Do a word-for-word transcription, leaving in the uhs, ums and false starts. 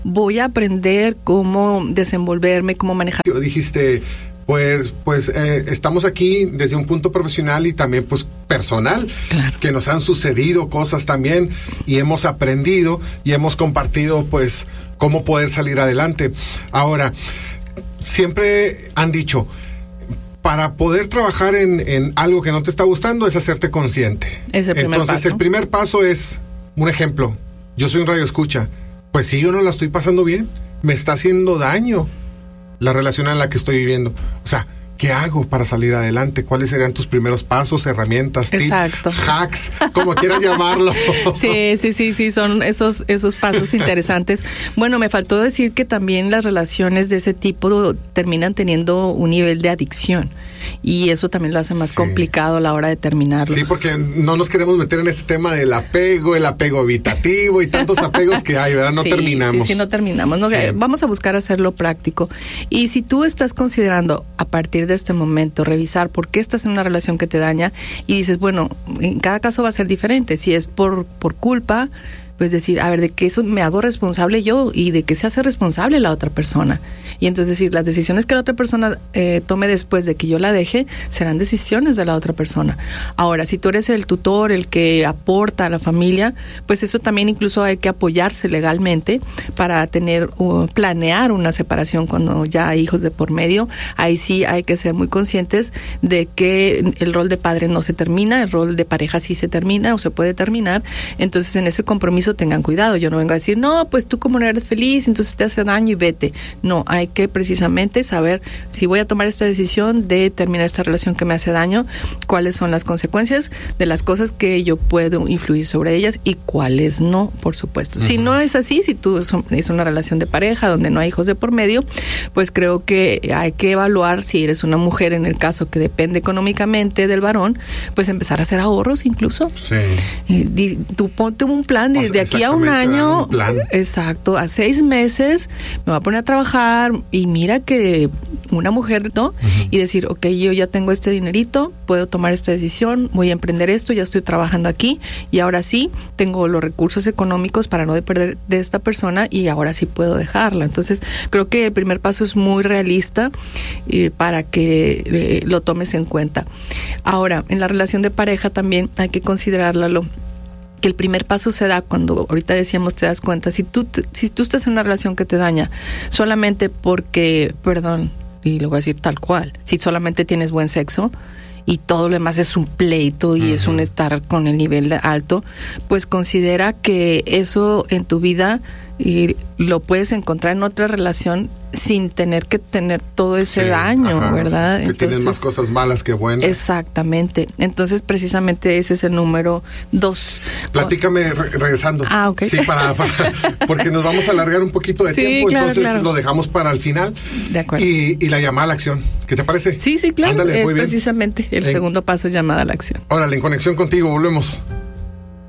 voy a aprender cómo desenvolverme, cómo manejar. Dijiste, pues, pues eh, estamos aquí desde un punto profesional y también pues personal, claro, que nos han sucedido cosas también y hemos aprendido y hemos compartido pues cómo poder salir adelante. Ahora, siempre han dicho, para poder trabajar en, en algo que no te está gustando es hacerte consciente. Es el primer Entonces, paso. el primer paso es, un ejemplo, yo soy un radioescucha, pues si yo no la estoy pasando bien, me está haciendo daño la relación en la que estoy viviendo. O sea, ¿qué hago para salir adelante? ¿Cuáles serían tus primeros pasos, herramientas, Exacto. tips, hacks, como quieras llamarlo? Sí, sí, sí, sí, son esos, esos pasos interesantes. Bueno, me faltó decir que también las relaciones de ese tipo terminan teniendo un nivel de adicción. Y eso también lo hace más sí. complicado a la hora de terminarlo. Sí, porque no nos queremos meter en este tema del apego, el apego evitativo y tantos apegos que hay, ¿verdad? No sí, terminamos. Sí, sí, no terminamos. No, sí. Vamos a buscar hacerlo práctico. Y si tú estás considerando a partir de este momento revisar por qué estás en una relación que te daña y dices, bueno, en cada caso va a ser diferente. Si es por, por culpa, pues decir, a ver, ¿de qué eso me hago responsable yo y de qué se hace responsable la otra persona? Y entonces decir, las decisiones que la otra persona eh, tome después de que yo la deje serán decisiones de la otra persona. Ahora, si tú eres el tutor, el que aporta a la familia, pues eso también incluso hay que apoyarse legalmente para tener o planear una separación cuando ya hay hijos de por medio. Ahí sí hay que ser muy conscientes de que el rol de padre no se termina, el rol de pareja sí se termina o se puede terminar. Entonces, en ese compromiso tengan cuidado. Yo no vengo a decir, no, pues tú como no eres feliz, entonces te hace daño y vete. No, hay que precisamente saber si voy a tomar esta decisión de terminar esta relación que me hace daño, cuáles son las consecuencias de las cosas que yo puedo influir sobre ellas y cuáles no, por supuesto. Uh-huh. Si no es así, si tú es una relación de pareja donde no hay hijos de por medio, pues creo que hay que evaluar si eres una mujer, en el caso que depende económicamente del varón, pues empezar a hacer ahorros incluso. Sí. Eh, tú ponte un plan de, o sea, de aquí a un año, un plan. Exacto, a seis meses me voy a poner a trabajar y mira que una mujer, ¿no? Uh-huh. Y decir, ok, yo ya tengo este dinerito, puedo tomar esta decisión, voy a emprender esto, ya estoy trabajando aquí y ahora sí tengo los recursos económicos para no depender de esta persona y ahora sí puedo dejarla. Entonces, creo que el primer paso es muy realista eh, para que eh, lo tomes en cuenta. Ahora, en la relación de pareja también hay que considerarlo, que el primer paso se da cuando, ahorita decíamos, te das cuenta, si tú, si tú estás en una relación que te daña solamente porque, perdón, y lo voy a decir tal cual, si solamente tienes buen sexo y todo lo demás es un pleito y uh-huh. es un estar con el nivel alto, pues considera que eso en tu vida y lo puedes encontrar en otra relación sin tener que tener todo ese sí, daño, ajá, ¿verdad? Que Entonces, tienes más cosas malas que buenas. Exactamente. Entonces, precisamente ese es el número dos. Platícame re- regresando. Ah, ok. Sí, para, para, porque nos vamos a alargar un poquito de sí, tiempo, claro, entonces claro. lo dejamos para el final. De acuerdo. Y, y la llamada a la acción. ¿Qué te parece? Sí, sí, claro. Ándale, es muy bien. precisamente el en, segundo paso, llamada a la acción. Órale, en conexión contigo, volvemos.